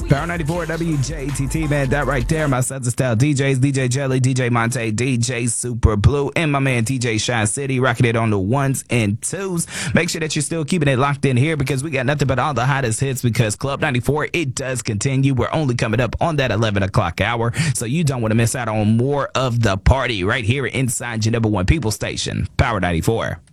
Power 94 WJTT, man. That right there, my Southern Style DJs, DJ Jelly, DJ Monte, DJ Super Blue, and my man DJ Shine City, rocking it on the ones and twos. Make sure that you're still keeping it locked in here because we got nothing but all the hottest hits because Club 94, it does continue. We're only coming up on that 11 o'clock hour, so you don't want to miss out on more of the party right here inside your number one people station, Power 94.